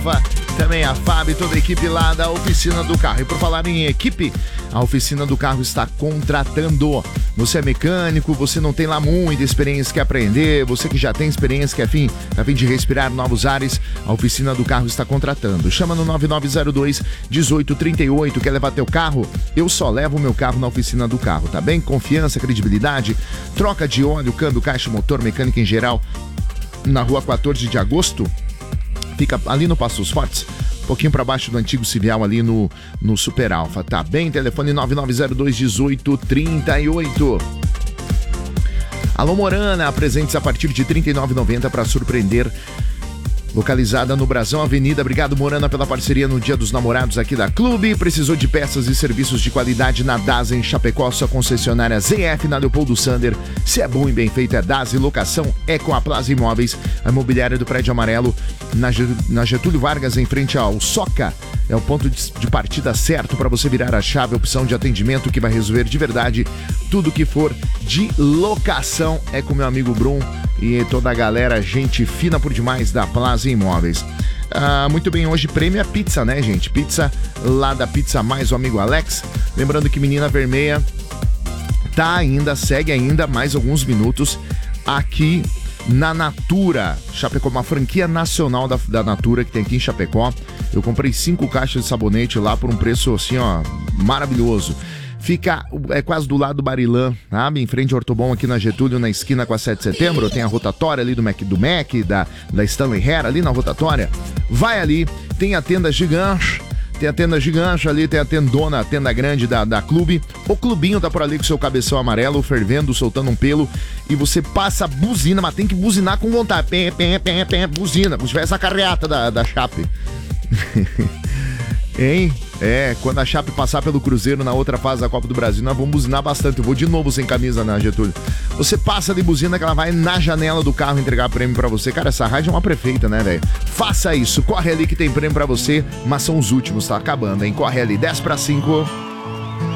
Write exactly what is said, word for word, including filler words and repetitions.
Também a Fábio e toda a equipe lá da Oficina do Carro. E por falar em equipe, a Oficina do Carro está contratando. Você é mecânico, você não tem lá muita experiência, quer aprender, você que já tem experiência, quer fim, a fim de respirar novos ares, a Oficina do Carro está contratando. Chama no nove nove zero dois, um oito três oito, quer levar teu carro? Eu só levo o meu carro na Oficina do Carro, tá bem? Confiança, credibilidade, troca de óleo, câmbio, caixa, motor, mecânica em geral, na rua quatorze de agosto, fica ali no Passos Fortes, um pouquinho para baixo do antigo Civial, ali no, no Super Alfa, tá bem? Telefone nove nove zero dois, um oito três oito. Alô Morana, apresente-se a partir de trinta e nove reais e noventa centavos para surpreender. Localizada no Brasão Avenida. Obrigado, Morana, pela parceria no Dia dos Namorados aqui da Clube. Precisou de peças e serviços de qualidade na D A S em Chapecó, sua concessionária Z F na Leopoldo Sander. Se é bom e bem feito, é D A S e locação é com a Plaza Imóveis, a imobiliária do Prédio Amarelo, na, na Getúlio Vargas, em frente ao Soca. É o ponto de, de partida certo para você virar a chave, opção de atendimento que vai resolver de verdade tudo que for de locação. É com meu amigo Brum e toda a galera, gente fina por demais da Plaza Imóveis. Ah, muito bem, hoje prêmio é pizza, né, gente? Pizza lá da Pizza Mais, o amigo Alex. Lembrando que Menina Vermelha tá ainda, segue ainda mais alguns minutos aqui na Natura Chapecó, uma franquia nacional da, da Natura que tem aqui em Chapecó. Eu comprei cinco caixas de sabonete lá por um preço assim, ó, maravilhoso. Fica é quase do lado do Barilã, sabe? Em frente ao Ortobon, aqui na Getúlio, na esquina com a sete de setembro. Tem a rotatória ali do Mac, do Mac da, da Stanley Hair, ali na rotatória. Vai ali, tem a tenda gigante, tem a tenda gigante ali, tem a tendona, a tenda grande da, da Clube. O Clubinho tá por ali com seu cabeção amarelo, fervendo, soltando um pelo. E você passa buzina, mas tem que buzinar com vontade. Pé, pé, pé, pé, buzina, como se tivesse a carreata da, da Chape. Hein? É, quando a Chape passar pelo Cruzeiro na outra fase da Copa do Brasil, nós vamos buzinar bastante. Eu vou de novo sem camisa na Getúlio. Você passa de buzina que ela vai na janela do carro entregar prêmio pra você. Cara, essa rádio é uma prefeita, né, velho? Faça isso, corre ali que tem prêmio pra você, mas são os últimos, tá acabando, hein? Corre ali, dez para cinco.